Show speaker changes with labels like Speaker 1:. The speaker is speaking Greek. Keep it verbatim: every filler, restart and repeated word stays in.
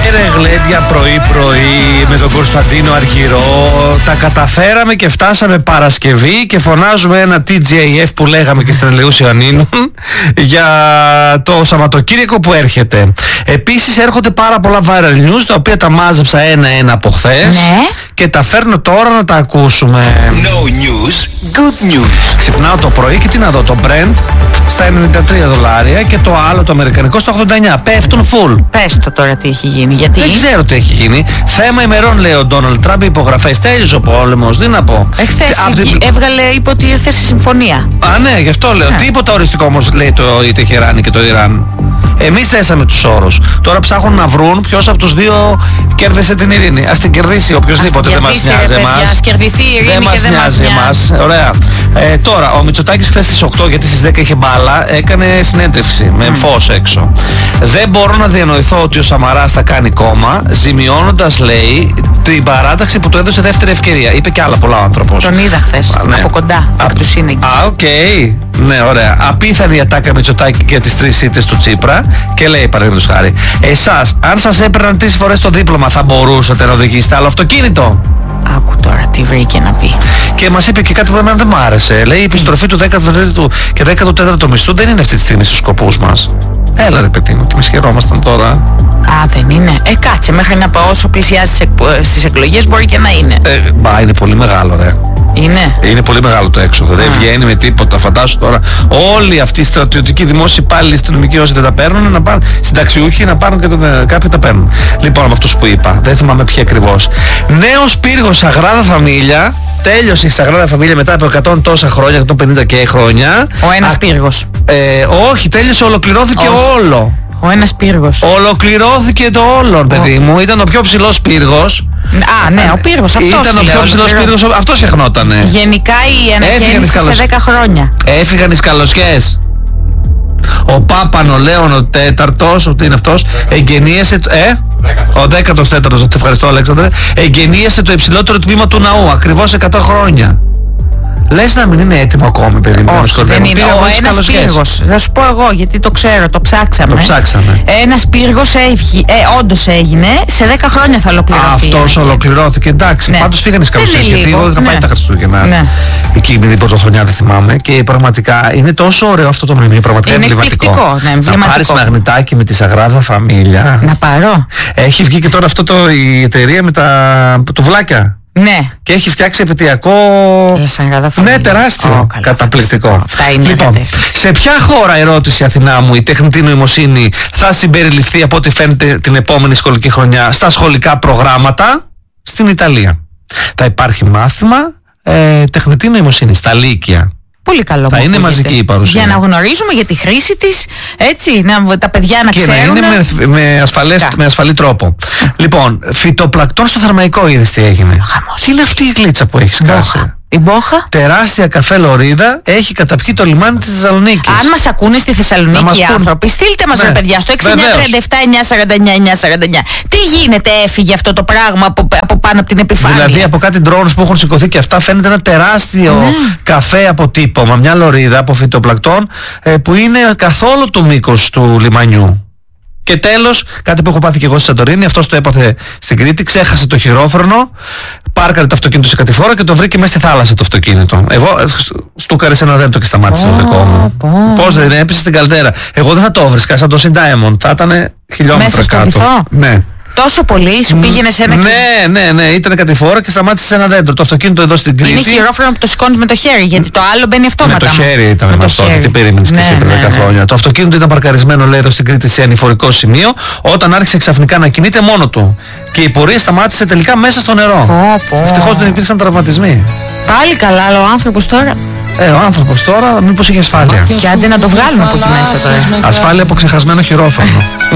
Speaker 1: ρε γλέντια, πρωί-πρωί με τον Κωνσταντίνο Αργυρό. Τα καταφέραμε και φτάσαμε Παρασκευή και φωνάζουμε ένα τι τζέι εφ που λέγαμε και στην Ελεούς Ιωαννίνου για το Σαββατοκύριακο που έρχεται. Επίσης έρχονται πάρα πολλά viral news, τα οποία τα μάζεψα ένα-ένα από χθες, ναι, και τα φέρνω τώρα να τα ακούσουμε. No news, good news. Ξυπνάω το πρωί και τι να δω, το Brent στα ενενήντα τρία δολάρια και το άλλο το αμερικανικό στα ογδόντα εννιά. Πέφτουν full.
Speaker 2: Πες το τώρα τι έχει γίνει, γιατί.
Speaker 1: Δεν ξέρω τι έχει γίνει. Θέμα ημερών, λέει ο Ντόναλντ Τραμπ, υπογραφές. Τέλειωσε ο πόλεμος, τι να πω.
Speaker 2: Εχθές την... έβγαλε, είπε ότι έθεσε συμφωνία.
Speaker 1: Α, ναι, γι' αυτό λέω. Yeah. Τίποτα οριστικό όμως, λέει το η Τεχεράνη και το Ιράν. Εμείς θέσαμε τους όρους. Τώρα ψάχνουν να βρουν ποιος από τους δύο κέρδισε την ειρήνη. Ας την κερδίσει οποιοσδήποτε, δεν μας νοιάζει εμάς.
Speaker 2: Ας κερδιθεί η ειρήνη,
Speaker 1: δεν μας
Speaker 2: και
Speaker 1: νοιάζει εμάς. Ωραία. Ε, τώρα, ο Μητσοτάκης χθες στις οκτώ, γιατί στις δέκα είχε μπάλα, έκανε συνέντευξη με φως έξω. Δεν μπορώ να διανοηθώ ότι ο Σαμαράς θα κάνει κόμμα, ζημιώνοντας, λέει, την παράταξη που του έδωσε δεύτερη ευκαιρία. Είπε και άλλα πολλά ο άνθρωπος.
Speaker 2: Τον είδα χθες, ναι, από κοντά, εκ του σύνεγγης.
Speaker 1: Α, οκ. Okay. Ναι, ωραία. Απίθανη η ατάκα Μητσοτάκη για τις τρεις σίτες του Τσίπρα και λέει, παραδείγματος χάρη, εσάς, αν σας έπαιρναν τρεις φορές το δίπλωμα, θα μπορούσατε να οδηγήσετε άλλο αυτοκίνητο?
Speaker 2: Άκου τώρα τι βρήκε να πει.
Speaker 1: Και μας είπε και κάτι που εμένα δεν μ' άρεσε. Λέει, η επιστροφή του δέκατου τρίτου και δέκατου τέταρτου μισθού δεν είναι αυτή τη στιγμή στους σκοπούς μας. Έλα ρε παιδί μου, και εμείς χαιρόμασταν τώρα.
Speaker 2: Α, δεν είναι. Ε, κάτσε, μέχρι να πάω όσο πλησιάζει στις εκλογές μπορεί και να είναι.
Speaker 1: Ε, μπα, είναι πολύ μεγάλο, ρε.
Speaker 2: Είναι.
Speaker 1: Είναι πολύ μεγάλο το έξοδο. Α. Δεν βγαίνει με τίποτα. Φαντάσου τώρα όλοι αυτοί οι στρατιωτικοί, δημόσιοι υπάλληλοι, αστυνομικοί, όσοι δεν τα παίρνουν, να πάνε συνταξιούχοι να πάρουν και το, κάποιοι τα παίρνουν. Λοιπόν, με αυτούς που είπα, δεν θυμάμαι ποια ακριβώς. Νέος πύργος Σαγράδα Φαμίλια. Τέλειωσε η Σαγράδα Φαμίλια μετά από εκατό τόσα χρόνια, εκατόν πενήντα και χρόνια.
Speaker 2: Ο ένας Α, πύργος.
Speaker 1: Ε, όχι, τέλειωσε, ολοκληρώθηκε όχι. όλο.
Speaker 2: Ο ένας πύργος.
Speaker 1: Ολοκληρώθηκε το όλο, παιδί oh. μου. Ήταν ο πιο ψηλός πύργος.
Speaker 2: Α, ναι, ο πύργος αυτός.
Speaker 1: Ήταν ο πιο ψηλός πύργος, αυτός φτιαχνότανε.
Speaker 2: Γενικά η ανακαίνιση σε δέκα χρόνια.
Speaker 1: Έφυγαν οι σκαλωσιές. Ο Πάπανο Λέων ο τέταρτος, ότι είναι αυτός, εγγενίασε. Ε? Ο δέκατος τέταρτος, te ευχαριστώ Αλέξανδρε. Εγγενίασε το υψηλότερο τμήμα του ναού, ακριβώς εκατό χρόνια. Λες να μην είναι έτοιμο ακόμη, παιδί μου?
Speaker 2: Όχι, δεν είναι. Ο ένας πύργος, θα σου πω εγώ γιατί το ξέρω, το ψάξαμε.
Speaker 1: Το ψάξαμε.
Speaker 2: Ένας πύργος ε, όντως έγινε, σε δέκα χρόνια θα ολοκληρωθεί.
Speaker 1: Αυτός ολοκληρώθηκε, εντάξει. Ναι. Πάντως φύγανε οι σκαλωσίες, γιατί εγώ είχα ναι. πάει τα Χριστούγεννα. Ναι. Εκεί με την πρωτοχρονιά δεν θυμάμαι. Και πραγματικά είναι τόσο ωραίο αυτό το μνημείο. Πραγματικά είναι εμβληματικό.
Speaker 2: Ναι, εμβληματικό.
Speaker 1: Να πάρεις μαγνητάκι με τη Σαγράδα Φαμίλια.
Speaker 2: Να πάρω.
Speaker 1: Έχει βγει και τώρα αυτό το, η εταιρεία με τα τουβλάκια.
Speaker 2: Ναι.
Speaker 1: Και έχει φτιάξει επαιτειακό. Ναι, τεράστιο.
Speaker 2: Oh,
Speaker 1: καταπληκτικό.
Speaker 2: Αυτά είναι.
Speaker 1: Λοιπόν, σε ποια χώρα, ερώτηση Αθηνά μου, η τεχνητή νοημοσύνη θα συμπεριληφθεί από ό,τι φαίνεται την επόμενη σχολική χρονιά στα σχολικά προγράμματα? Στην Ιταλία. Θα υπάρχει μάθημα ε, τεχνητή νοημοσύνη στα Λύκεια.
Speaker 2: Πολύ καλό.
Speaker 1: Θα είναι μαζική η παρουσία.
Speaker 2: Για να γνωρίζουμε για τη χρήση της, έτσι, να, τα παιδιά να
Speaker 1: και
Speaker 2: ξέρουν.
Speaker 1: Και να είναι με, με, ασφαλές, με ασφαλή τρόπο. Λοιπόν, φυτοπλακτών στο Θερμαϊκό, είδες τι έγινε?
Speaker 2: Χαμός.
Speaker 1: Τι είναι αυτή η γλίτσα που έχει σκάσει?
Speaker 2: Η Μπόχα.
Speaker 1: Τεράστια καφέ λωρίδα έχει καταπιεί το λιμάνι της Θεσσαλονίκης.
Speaker 2: Αν μας ακούνε στη Θεσσαλονίκη οι άνθρωποι, στείλτε μας, ναι, ρε παιδιά, στο έξι εννιά τρία επτά εννιά σαράντα εννιά εννιά σαράντα εννιά. Τι γίνεται, έφυγε αυτό το πράγμα από, από πάνω από την επιφάνεια?
Speaker 1: Δηλαδή από κάτι drones που έχουν σηκωθεί και αυτά φαίνεται ένα τεράστιο ναι. καφέ αποτύπωμα, μια λωρίδα από φυτοπλακτών ε, που είναι καθόλου το μήκος του λιμανιού. Και τέλος, κάτι που έχω πάθει και εγώ στη Σαντορίνη, αυτός το έπαθε στην Κρήτη, ξέχασε το χειρόφρονο, πάρκαρε το αυτοκίνητο σε κατηφόρα και το βρήκε μέσα στη θάλασσα το αυτοκίνητο. Εγώ στούκαρε σε ένα δέντρο και σταμάτησε oh, το δικό μου. Oh. Πώς δεν έπεσε στην καλτέρα? Εγώ δεν θα το βρίσκα, σαν το Diamond, θα ήταν χιλιόμετρα
Speaker 2: μέσα
Speaker 1: κάτω.
Speaker 2: Βυθό.
Speaker 1: Ναι. Τόσο
Speaker 2: πολύ, σου πήγαινε σε ένα.
Speaker 1: Ναι, ναι, ναι, ήταν κατηφόρα και σταμάτησε σε ένα δέντρο. Το αυτοκίνητο εδώ στην Κρήτη.
Speaker 2: Είναι χειρόφρονο που το σηκώνει με το χέρι, γιατί το άλλο μπαίνει αυτόματα.
Speaker 1: Με το χέρι ήταν με αυτό. Τι περίμενε και εσύ πριν δέκα χρόνια? Το αυτοκίνητο ήταν παρκαρισμένο, λέει, εδώ στην Κρήτη σε ανηφορικό σημείο, όταν άρχισε ξαφνικά να κινείται μόνο του. Και η πορεία σταμάτησε τελικά μέσα στο νερό. Ευτυχώς δεν υπήρξαν τραυματισμοί.
Speaker 2: Πάλι καλά, αλλά ο άνθρωπος τώρα.
Speaker 1: Ε, ο άνθρωπος τώρα μήπως είχε ασφάλεια.
Speaker 2: Και άντε να το βγάλουμε από τη μέσα τώρα.
Speaker 1: Ασφάλεια από ξεχασμένο χειρόφρονο.